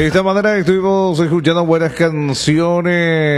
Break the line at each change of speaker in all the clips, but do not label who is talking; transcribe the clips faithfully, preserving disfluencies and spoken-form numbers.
De esta manera estuvimos escuchando buenas canciones,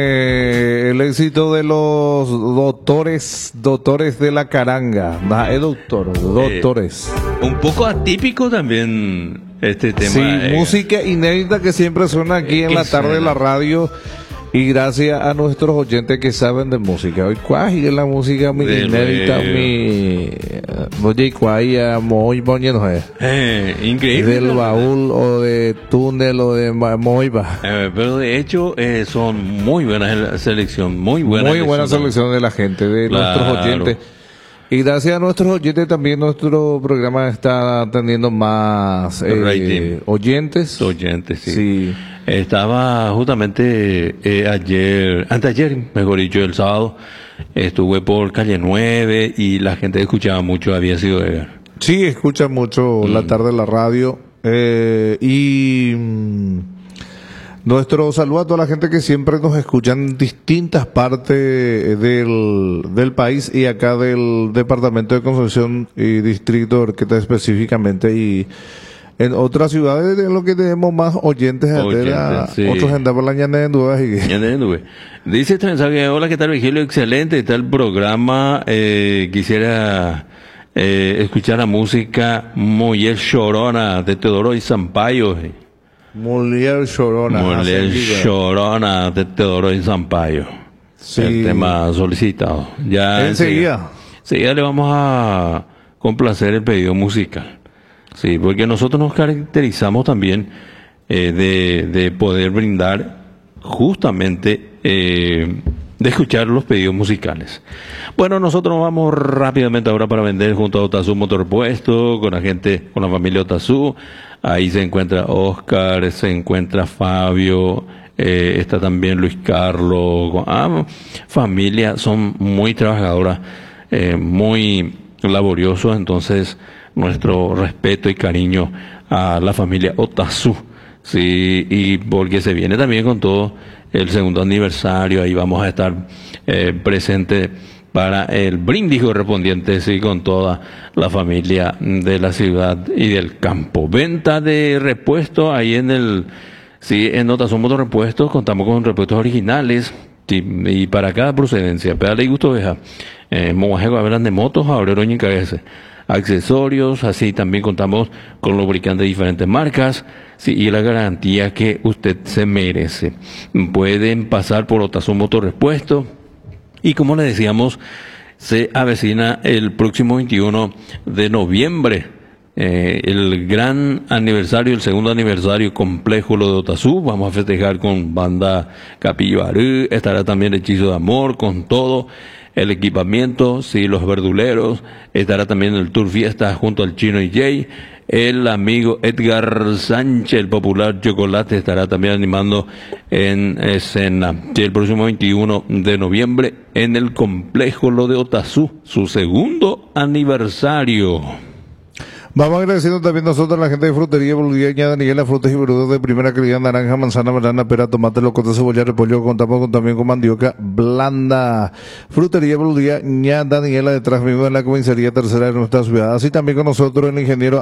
el éxito de los doctores, doctores de la caranga, nah, es doctor, doctores.
Eh, un poco atípico también este tema.
Sí,
eh,
música inédita que siempre suena aquí
eh,
en la tarde
suena.
de la radio. Y gracias a nuestros oyentes que saben de música. Hoy cuál es la música mi
De
inédita,
luego.
mi oye cuál es muy bonito es.
Eh, increíble.
Del baúl o de túnel o de Ma- Moiba.
Eh, pero de hecho eh, son muy buenas la selección, muy buena
Muy buena
elección.
selección de la gente, de
Claro.
nuestros oyentes. Y gracias a nuestros oyentes también nuestro programa está teniendo más eh,
Rating.
oyentes.
Oyentes, sí.
Sí.
Estaba justamente eh, ayer, anteayer, mejor dicho, el sábado, estuve por calle nueve y la gente escuchaba mucho, había sido Edgar.
Sí, escucha mucho
Mm.
la tarde de la radio. Eh, y mm, nuestro saludo a toda la gente que siempre nos escucha en distintas partes del, del país y acá del departamento de Concepción y distrito de Orqueta específicamente. Y en otras ciudades es lo que tenemos más oyentes,
Oyentes,
a,
sí.
otros andamos por la ñana de dudas y
Ya entiendo, güey. Dice este mensaje: hola, ¿qué tal, Vigilio? Excelente, está el programa. Eh, quisiera eh, escuchar la música Mujer Llorona de Teodoro y Sampaio.
Molière Chorona.
Mujer
así,
Llorona de Teodoro y Sampaio.
Sí.
El tema solicitado. Ya
Enseguida.
enseguida le vamos a complacer el pedido musical. Sí, porque nosotros nos caracterizamos también eh, de, de poder brindar justamente eh, de escuchar los pedidos musicales. Bueno, nosotros vamos rápidamente ahora para vender junto a Otazu Motorpuesto, con la gente, con la familia Otazu. Ahí se encuentra Oscar, se encuentra Fabio, eh, está también Luis Carlos. Ah, familia, son muy trabajadoras, eh, muy laboriosos, entonces nuestro respeto y cariño a la familia Otazu, sí, y porque se viene también con todo el segundo aniversario, ahí vamos a estar eh, presentes para el brindis correspondiente, sí, con toda la familia de la ciudad y del campo. Venta de repuestos ahí en el, sí, en Otazu Motorrepuestos, contamos con repuestos originales, sí, y para cada procedencia, pedale y gusto veja, eh, Moajeco, hablan de motos, Aurero y cabeza. Accesorios, así también contamos con lubricantes de diferentes marcas, sí, y la garantía que usted se merece. Pueden pasar por Otazu Motorrepuesto y, como le decíamos, se avecina el próximo veintiuno de noviembre, eh, el gran aniversario, el segundo aniversario complejo lo de Otazu. Vamos a festejar con banda Capilloarú, estará también Hechizo de Amor, con todo el equipamiento, sí, los verduleros, estará también el Tour Fiesta junto al Chino y Jay, el amigo Edgar Sánchez, el popular Chocolate, estará también animando en escena, sí, el próximo veintiuno de noviembre en el complejo Lo de Otazu, su segundo aniversario.
Vamos agradeciendo también nosotros a la gente de Frutería Boliviana Daniela, frutas y verduras de primera calidad, naranja, manzana, banana, pera, tomate, locote, cebolla, repollo. Contamos con, también con mandioca blanda. Frutería Boliviana Daniela, detrás mismo de la comisaría tercera de nuestra ciudad. Así también con nosotros el ingeniero